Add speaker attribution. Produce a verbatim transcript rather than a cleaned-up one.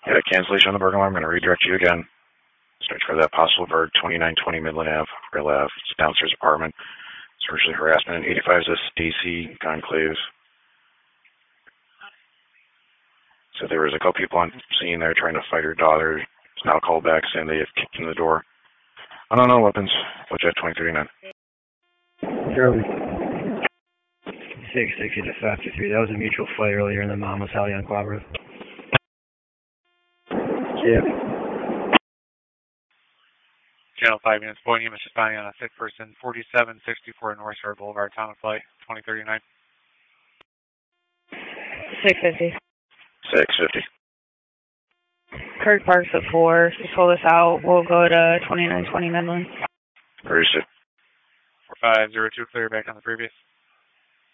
Speaker 1: Yeah, cancellation on the burglar alarm. I'm going to redirect you again. Search for that possible bird, twenty-nine twenty Midland Avenue, Rail Ave. It's downstairs apartment. Sexual harassment. eighty-five is a Stacy Conclave. So there was a couple people on scene there trying to fight her daughter. It's now called back saying they have kicked in the door. I don't know weapons. What's that, twenty thirty-nine?
Speaker 2: Charlie. six sixty to five two three. That was a mutual fight earlier, and the mom was highly uncooperative. Yeah.
Speaker 3: Channel five units, Boy Neiman responding on a sick person, forty-seven sixty-four North Shore Boulevard, Town of Flight, twenty thirty-nine.
Speaker 4: six fifty.
Speaker 1: six fifty.
Speaker 4: Kirk Parks at four. Just hold us out. We'll go to twenty-nine twenty Midland.
Speaker 1: Where is it?
Speaker 3: four five zero two, clear back on the previous.